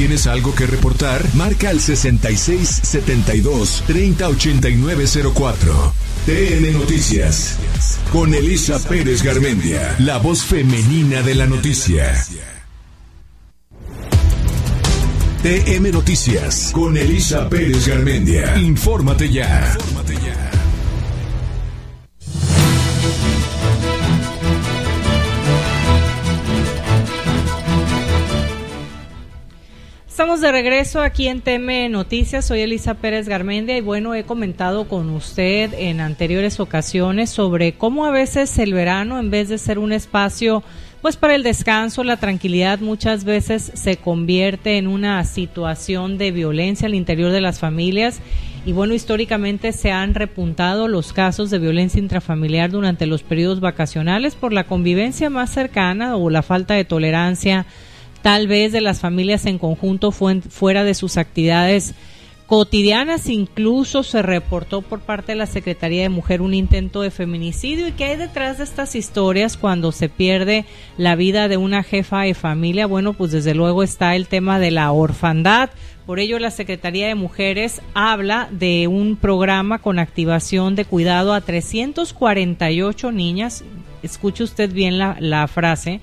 ¿Tienes algo que reportar? Marca al 6672-308904. TN Noticias. Con Elisa Pérez Garmendia, la voz femenina de la noticia. TN Noticias. Con Elisa Pérez Garmendia. Infórmate ya. Estamos de regreso aquí en TN Noticias. Soy Elisa Pérez Garmendia y bueno, he comentado con usted en anteriores ocasiones sobre cómo a veces el verano, en vez de ser un espacio pues para el descanso, la tranquilidad, muchas veces se convierte en una situación de violencia al interior de las familias. Y bueno, históricamente se han repuntado los casos de violencia intrafamiliar durante los periodos vacacionales por la convivencia más cercana o la falta de tolerancia tal vez de las familias en conjunto fuera de sus actividades cotidianas. Incluso se reportó por parte de la Secretaría de Mujer un intento de feminicidio. ¿Y qué hay detrás de estas historias cuando se pierde la vida de una jefa de familia? Bueno, pues desde luego está el tema de la orfandad. Por ello, la Secretaría de Mujeres habla de un programa con activación de cuidado a 348 niñas. Escuche usted bien la frase.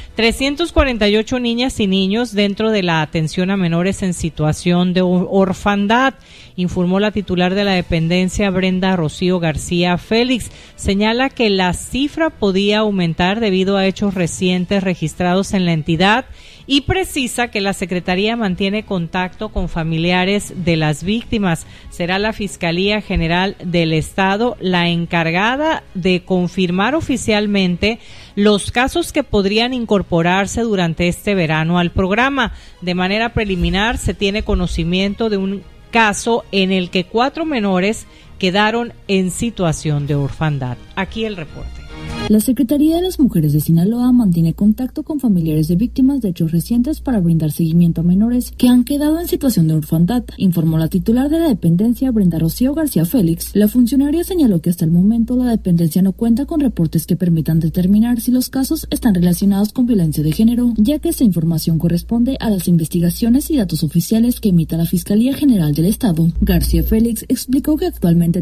348 niñas y niños dentro de la atención a menores en situación de orfandad, informó la titular de la dependencia, Brenda Rocío García Félix. Señala que la cifra podía aumentar debido a hechos recientes registrados en la entidad y precisa que la Secretaría mantiene contacto con familiares de las víctimas. Será la Fiscalía General del Estado la encargada de confirmar oficialmente los casos que podrían incorporarse durante este verano al programa. De manera preliminar se tiene conocimiento de un caso en el que 4 menores quedaron en situación de orfandad. Aquí el reporte. La Secretaría de las Mujeres de Sinaloa mantiene contacto con familiares de víctimas de hechos recientes para brindar seguimiento a menores que han quedado en situación de orfandad, informó la titular de la dependencia, Brenda Rocío García Félix. La funcionaria señaló que hasta el momento la dependencia no cuenta con reportes que permitan determinar si los casos están relacionados con violencia de género, ya que esta información corresponde a las investigaciones y datos oficiales que emita la Fiscalía General del Estado. García Félix explicó que actualmente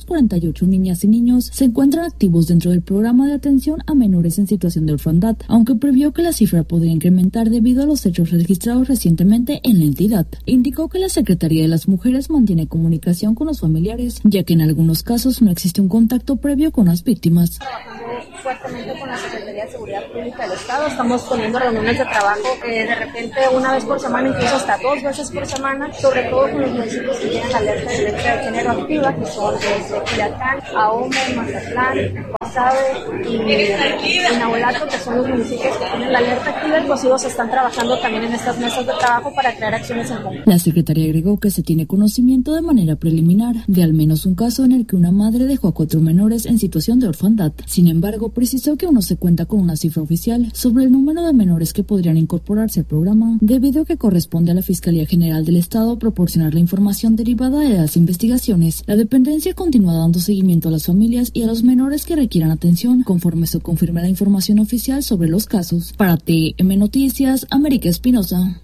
348 niñas y niños se encuentran activos dentro del programa de atención a menores en situación de orfandad, aunque previó que la cifra podría incrementar debido a los hechos registrados recientemente en la entidad. Indicó que la Secretaría de las Mujeres mantiene comunicación con los familiares, ya que en algunos casos no existe un contacto previo con las víctimas. Fuertemente con la Secretaría de Seguridad Pública del Estado, estamos poniendo reuniones de trabajo de repente una vez por semana, incluso hasta 2 veces por semana, sobre todo con los municipios que tienen la alerta de violencia de género activa, que son desde Culiacán, Ahome, Mazatlán, Guasave y Naholato, que son los municipios que tienen la alerta activa, y pues ellos están trabajando también en estas mesas de trabajo para crear acciones en común. La Secretaría agregó que se tiene conocimiento de manera preliminar de al menos un caso en el que una madre dejó a 4 menores en situación de orfandad. Sin embargo, precisó que aún no se cuenta con una cifra oficial sobre el número de menores que podrían incorporarse al programa, debido a que corresponde a la Fiscalía General del Estado proporcionar la información derivada de las investigaciones. La dependencia continúa dando seguimiento a las familias y a los menores que requieran atención, conforme se confirme la información oficial sobre los casos. Para TM Noticias, América Espinosa.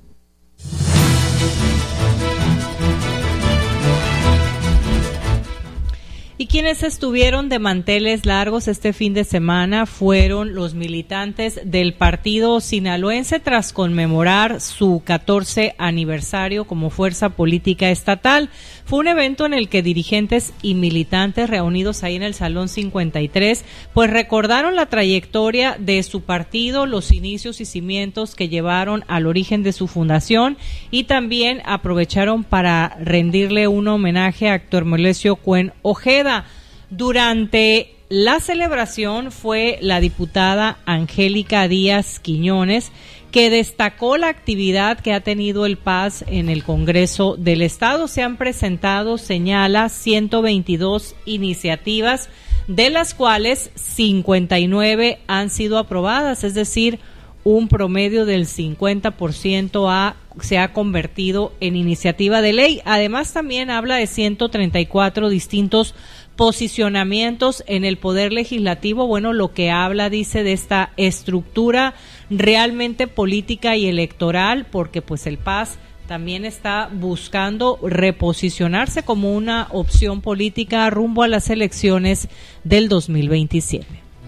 Y quienes estuvieron de manteles largos este fin de semana fueron los militantes del partido sinaloense tras conmemorar su 14 aniversario como fuerza política estatal. Fue un evento en el que dirigentes y militantes reunidos ahí en el Salón 53 pues recordaron la trayectoria de su partido, los inicios y cimientos que llevaron al origen de su fundación, y también aprovecharon para rendirle un homenaje a Héctor Melesio Cuen Ojeda. Durante la celebración fue la diputada Angélica Díaz Quiñones que destacó la actividad que ha tenido el PAS en el Congreso del Estado. Se han presentado, señala, 122 iniciativas, de las cuales 59 han sido aprobadas, es decir, un promedio del 50% se ha convertido en iniciativa de ley. Además, también habla de 134 distintos posicionamientos en el Poder Legislativo. Bueno, lo que habla, dice, de esta estructura realmente política y electoral, porque pues el PAS también está buscando reposicionarse como una opción política rumbo a las elecciones del 2027.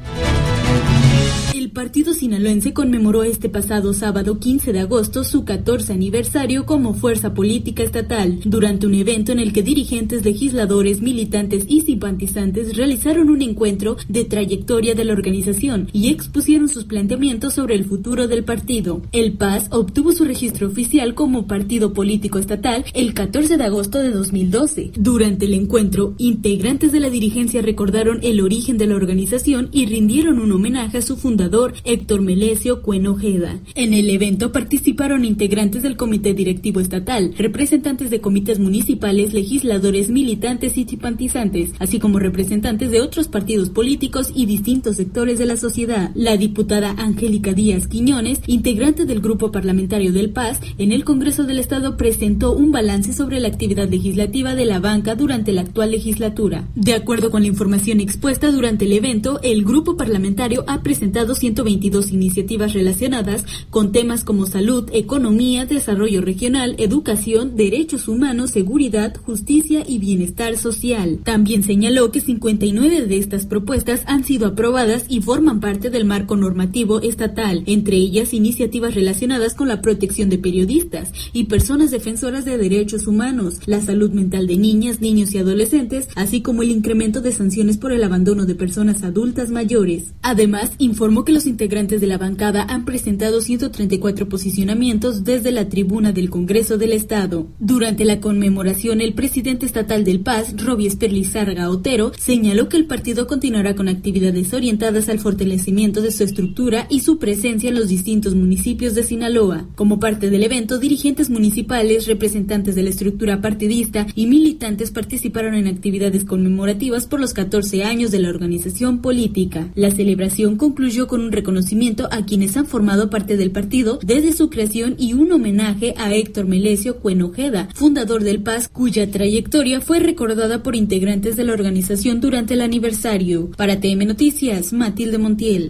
El Partido Sinaloense conmemoró este pasado sábado 15 de agosto su 14 aniversario como fuerza política estatal, durante un evento en el que dirigentes, legisladores, militantes y simpatizantes realizaron un encuentro de trayectoria de la organización y expusieron sus planteamientos sobre el futuro del partido. El PAS obtuvo su registro oficial como partido político estatal el 14 de agosto de 2012. Durante el encuentro, integrantes de la dirigencia recordaron el origen de la organización y rindieron un homenaje a su fundador, Héctor Melesio Cuen Ojeda. En el evento participaron integrantes del Comité Directivo Estatal, representantes de comités municipales, legisladores, militantes y simpatizantes, así como representantes de otros partidos políticos y distintos sectores de la sociedad. La diputada Angélica Díaz Quiñones, integrante del Grupo Parlamentario del PAS, en el Congreso del Estado presentó un balance sobre la actividad legislativa de la banca durante la actual legislatura. De acuerdo con la información expuesta durante el evento, el Grupo Parlamentario ha presentado 122 iniciativas relacionadas con temas como salud, economía, desarrollo regional, educación, derechos humanos, seguridad, justicia y bienestar social. También señaló que 59 de estas propuestas han sido aprobadas y forman parte del marco normativo estatal, entre ellas iniciativas relacionadas con la protección de periodistas y personas defensoras de derechos humanos, la salud mental de niñas, niños y adolescentes, así como el incremento de sanciones por el abandono de personas adultas mayores. Además, informó que los integrantes de la bancada han presentado 134 posicionamientos desde la tribuna del Congreso del Estado. Durante la conmemoración, el presidente estatal del PAS, Robiesper Lizárraga Otero, señaló que el partido continuará con actividades orientadas al fortalecimiento de su estructura y su presencia en los distintos municipios de Sinaloa. Como parte del evento, dirigentes municipales, representantes de la estructura partidista y militantes participaron en actividades conmemorativas por los 14 años de la organización política. La celebración concluyó con un reconocimiento a quienes han formado parte del partido desde su creación y un homenaje a Héctor Melesio Cuen Ojeda, fundador del PAS, cuya trayectoria fue recordada por integrantes de la organización durante el aniversario. Para TM Noticias, Matilde Montiel.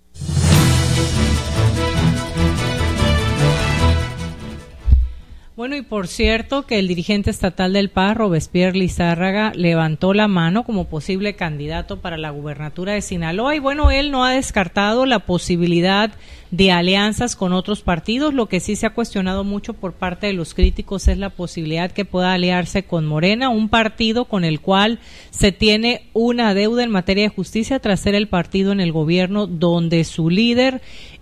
Bueno, y por cierto que el dirigente estatal del PAS, Robiesper Lizárraga, levantó la mano como posible candidato para la gubernatura de Sinaloa y bueno, él no ha descartado la posibilidad de alianzas con otros partidos. Lo que sí se ha cuestionado mucho por parte de los críticos es la posibilidad que pueda aliarse con Morena, un partido con el cual se tiene una deuda en materia de justicia tras ser el partido en el gobierno donde su líder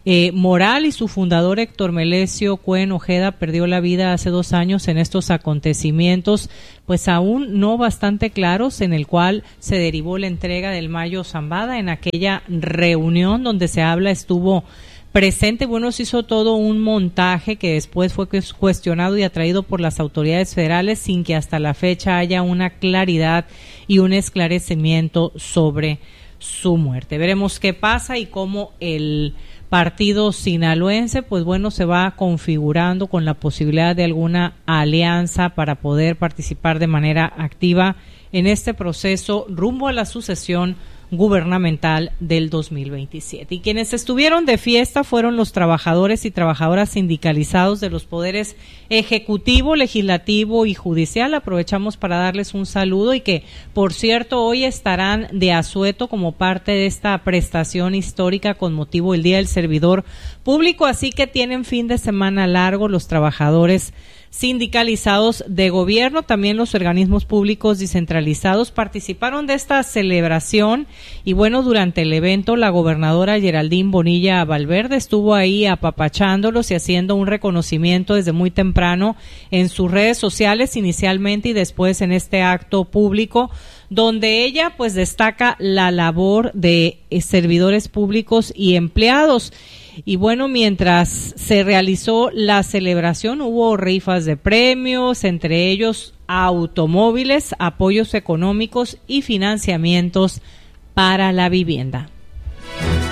moral y su fundador Héctor Melesio Cuen Ojeda perdió la vida hace 2 años en estos acontecimientos, pues aún no bastante claros, en el cual se derivó la entrega del Mayo Zambada. En aquella reunión donde se habla estuvo presente, bueno, se hizo todo un montaje que después fue cuestionado y atraído por las autoridades federales sin que hasta la fecha haya una claridad y un esclarecimiento sobre su muerte. Veremos qué pasa y cómo el partido sinaloense, pues bueno, se va configurando con la posibilidad de alguna alianza para poder participar de manera activa en este proceso rumbo a la sucesión gubernamental del 2027. Y quienes estuvieron de fiesta fueron los trabajadores y trabajadoras sindicalizados de los poderes ejecutivo, legislativo y judicial. Aprovechamos para darles un saludo y que, por cierto, hoy estarán de asueto como parte de esta prestación histórica con motivo del Día del Servidor Público, así que tienen fin de semana largo los trabajadores sindicalizados de gobierno. También los organismos públicos descentralizados participaron de esta celebración y bueno, durante el evento la gobernadora Geraldine Bonilla Valverde estuvo ahí apapachándolos y haciendo un reconocimiento desde muy temprano en sus redes sociales inicialmente y después en este acto público, donde ella pues destaca la labor de servidores públicos y empleados. Y bueno, mientras se realizó la celebración hubo rifas de premios, entre ellos automóviles, apoyos económicos y financiamientos para la vivienda.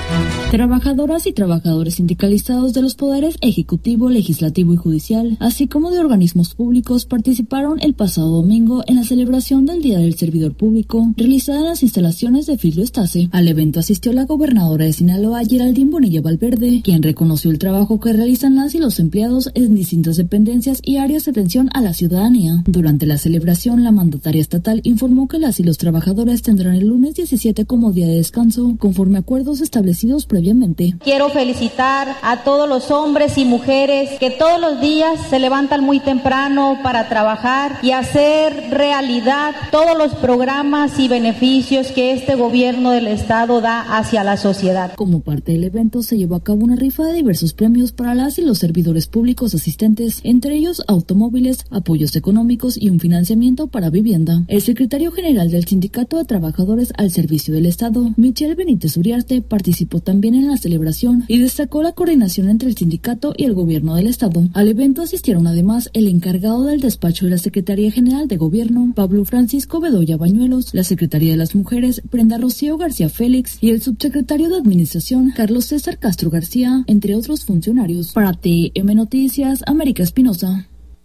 Trabajadoras y trabajadores sindicalizados de los poderes ejecutivo, legislativo y judicial, así como de organismos públicos, participaron el pasado domingo en la celebración del Día del Servidor Público, realizada en las instalaciones de Filio Estase. Al evento asistió la gobernadora de Sinaloa, Geraldine Bonilla Valverde, quien reconoció el trabajo que realizan las y los empleados en distintas dependencias y áreas de atención a la ciudadanía. Durante la celebración, la mandataria estatal informó que las y los trabajadores tendrán el lunes 17 como día de descanso, conforme a acuerdos establecidos previamente. Quiero felicitar a todos los hombres y mujeres que todos los días se levantan muy temprano para trabajar y hacer realidad todos los programas y beneficios que este gobierno del estado da hacia la sociedad. Como parte del evento se llevó a cabo una rifa de diversos premios para las y los servidores públicos asistentes, entre ellos automóviles, apoyos económicos y un financiamiento para vivienda. El secretario general del Sindicato de Trabajadores al Servicio del Estado, Michelle Benítez Uriarte, participó también en la celebración y destacó la coordinación entre el sindicato y el gobierno del estado. Al evento asistieron además el encargado del despacho de la Secretaría General de Gobierno, Pablo Francisco Bedoya Bañuelos, la Secretaría de las Mujeres, Brenda Rocío García Félix, y el subsecretario de Administración, Carlos César Castro García, entre otros funcionarios. Para TM Noticias, América Espinosa.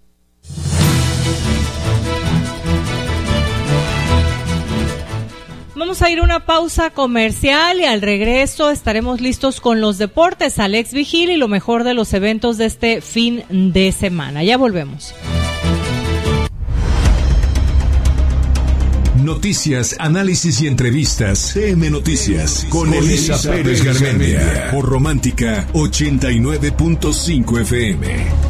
Vamos a ir a una pausa comercial y al regreso estaremos listos con los deportes, Alex Vigil y lo mejor de los eventos de este fin de semana. Ya volvemos. Noticias, análisis y entrevistas. TM Noticias con Elisa Pérez Garmendia por Romántica 89.5 FM.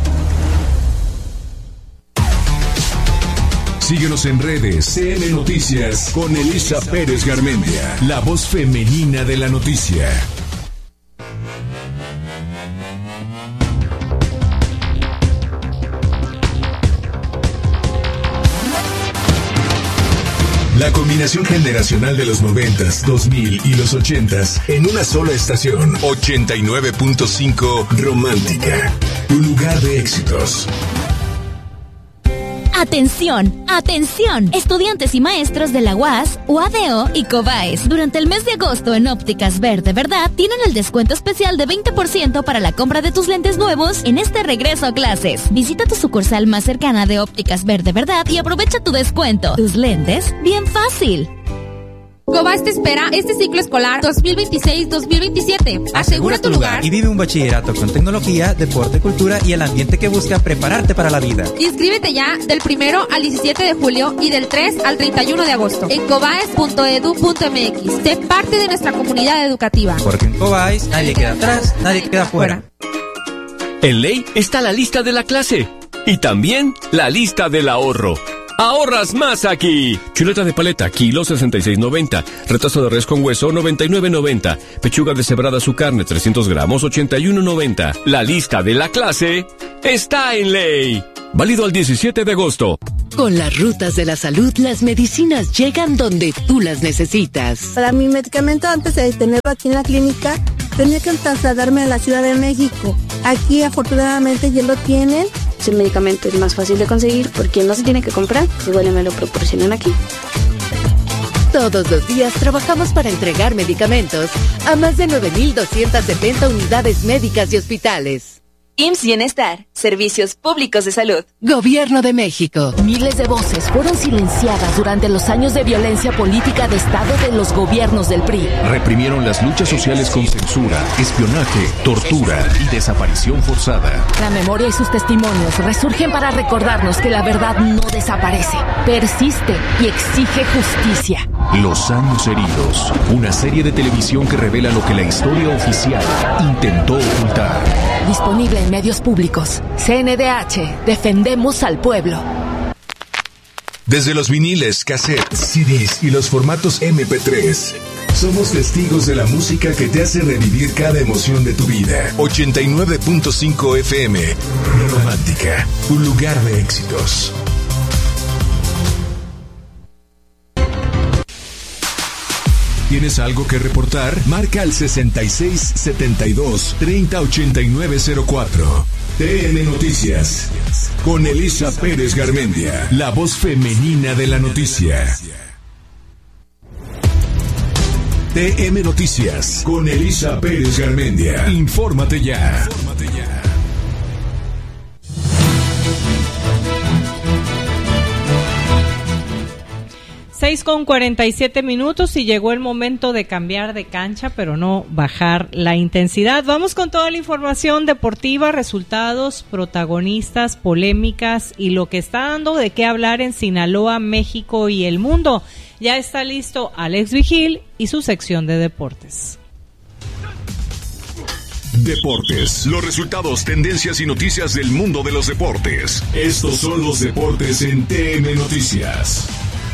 Síguenos en redes. TM Noticias con Elisa Pérez Garmendia, la voz femenina de la noticia. La combinación generacional de los 90s, 2000 y los 80s en una sola estación. 89.5 Romántica, tu lugar de éxitos. ¡Atención! ¡Atención! Estudiantes y maestros de la UAS, UADO y COBAES. Durante el mes de agosto en Ópticas Verde Verdad tienen el descuento especial de 20% para la compra de tus lentes nuevos en este regreso a clases. Visita tu sucursal más cercana de Ópticas Verde Verdad y aprovecha tu descuento. Tus lentes, bien fácil. COBAES te espera este ciclo escolar 2026-2027. Asegura tu lugar y vive un bachillerato con tecnología, deporte, cultura y el ambiente que busca prepararte para la vida. Inscríbete ya del 1 al 17 de julio y del 3 al 31 de agosto en cobaes.edu.mx. Sé parte de nuestra comunidad educativa. Porque en COBAES nadie queda atrás, nadie queda fuera. En ley está la lista de la clase y también la lista del ahorro. ¡Ahorras más aquí! Chuleta de paleta, kilo 66.90. Retazo de res con hueso, 99.90. Pechuga deshebrada su carne, 300 gramos, 81.90. La lista de la clase está en ley. Válido al 17 de agosto. Con las rutas de la salud, las medicinas llegan donde tú las necesitas. Para mi medicamento, antes de tenerlo aquí en la clínica, tenía que trasladarme a la Ciudad de México. Aquí, afortunadamente, ya lo tienen. Ese medicamento es más fácil de conseguir porque no se tiene que comprar, igual me lo proporcionan aquí. Todos los días trabajamos para entregar medicamentos a más de 9,270 unidades médicas y hospitales. IMSS Bienestar, Servicios Públicos de Salud. Gobierno de México. Miles de voces fueron silenciadas durante los años de violencia política de Estado de los gobiernos del PRI. Reprimieron las luchas sociales con censura, espionaje, tortura y desaparición forzada. La memoria y sus testimonios resurgen para recordarnos que la verdad no desaparece, persiste y exige justicia. Los años heridos, una serie de televisión que revela lo que la historia oficial intentó ocultar. Disponible en medios públicos. CNDH, defendemos al pueblo. Desde los viniles, cassettes, CDs y los formatos MP3, somos testigos de la música que te hace revivir cada emoción de tu vida. 89.5 FM, Romántica, un lugar de éxitos. ¿Tienes algo que reportar? Marca al 6672-308904. TN Noticias. Con Elisa Pérez Garmendia, la voz femenina de la noticia. TM Noticias con Elisa Pérez Garmendia. Infórmate ya. 6:47 y llegó el momento de cambiar de cancha, pero no bajar la intensidad. Vamos con toda la información deportiva, resultados, protagonistas, polémicas y lo que está dando de qué hablar en Sinaloa, México y el mundo. Ya está listo Alex Vigil y su sección de deportes. Deportes, los resultados, tendencias y noticias del mundo de los deportes. Estos son los deportes en TM Noticias.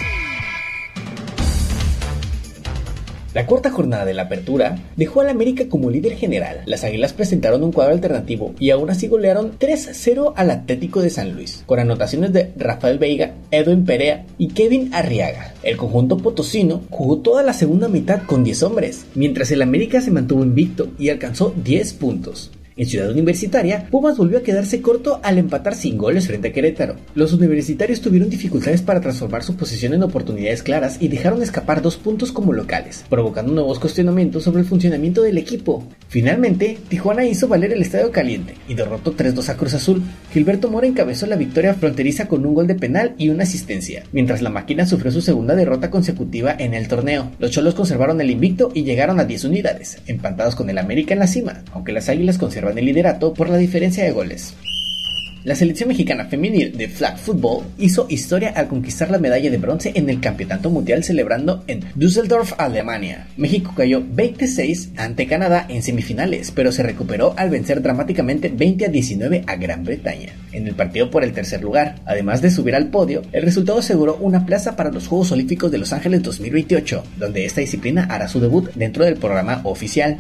La cuarta jornada de la apertura dejó al América como líder general. Las Águilas presentaron un cuadro alternativo y aún así golearon 3-0 al Atlético de San Luis, con anotaciones de Rafael Veiga, Edwin Perea y Kevin Arriaga. El conjunto potosino jugó toda la segunda mitad con 10 hombres, mientras el América se mantuvo invicto y alcanzó 10 puntos. En Ciudad Universitaria, Pumas volvió a quedarse corto al empatar sin goles frente a Querétaro. Los universitarios tuvieron dificultades para transformar su posición en oportunidades claras y dejaron escapar 2 puntos como locales, provocando nuevos cuestionamientos sobre el funcionamiento del equipo. Finalmente, Tijuana hizo valer el estadio caliente y derrotó 3-2 a Cruz Azul. Gilberto Mora encabezó la victoria fronteriza con un gol de penal y una asistencia, mientras la máquina sufrió su segunda derrota consecutiva en el torneo. Los Cholos conservaron el invicto y llegaron a 10 unidades, empatados con el América en la cima, aunque las Águilas conservan el liderato por la diferencia de goles. La selección mexicana femenil de flag football hizo historia al conquistar la medalla de bronce en el campeonato mundial celebrando en Düsseldorf, Alemania. México cayó 26 ante Canadá en semifinales, pero se recuperó al vencer dramáticamente 20-19 a Gran Bretaña en el partido por el tercer lugar. Además de subir al podio, el resultado aseguró una plaza para los Juegos Olímpicos de Los Ángeles 2028, donde esta disciplina hará su debut dentro del programa oficial.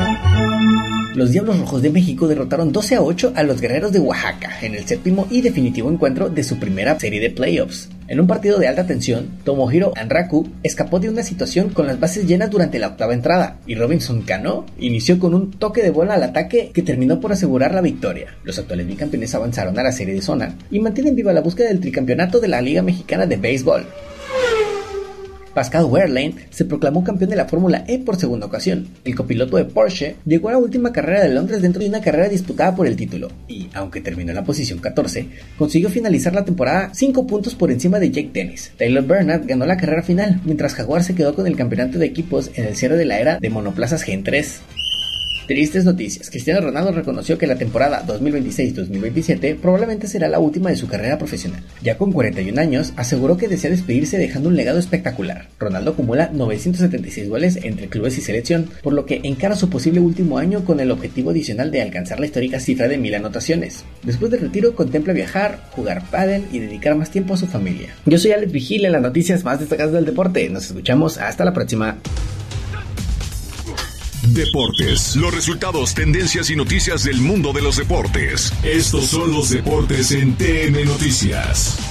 Los Diablos Rojos de México derrotaron 12-8 a los Guerreros de Oaxaca en el séptimo y definitivo encuentro de su primera serie de playoffs. En un partido de alta tensión, Tomohiro Anraku escapó de una situación con las bases llenas durante la octava entrada y Robinson Cano inició con un toque de bola al ataque que terminó por asegurar la victoria. Los actuales bicampeones avanzaron a la serie de zona y mantienen viva la búsqueda del tricampeonato de la Liga Mexicana de Béisbol. Pascal Wehrlein se proclamó campeón de la Fórmula E por segunda ocasión. El copiloto de Porsche llegó a la última carrera de Londres dentro de una carrera disputada por el título y, aunque terminó en la posición 14, consiguió finalizar la temporada 5 puntos por encima de Jake Dennis. Taylor Bernard ganó la carrera final, mientras Jaguar se quedó con el campeonato de equipos en el cierre de la era de monoplazas Gen 3. Tristes noticias. Cristiano Ronaldo reconoció que la temporada 2026-2027 probablemente será la última de su carrera profesional. Ya con 41 años, aseguró que desea despedirse dejando un legado espectacular. Ronaldo acumula 976 goles entre clubes y selección, por lo que encara su posible último año con el objetivo adicional de alcanzar la histórica cifra de 1000 anotaciones. Después del retiro, contempla viajar, jugar pádel y dedicar más tiempo a su familia. Yo soy Alex Vigil en las noticias más destacadas del deporte. Nos escuchamos hasta la próxima. Deportes, los resultados, tendencias y noticias del mundo de los deportes. Estos son los deportes en TM Noticias.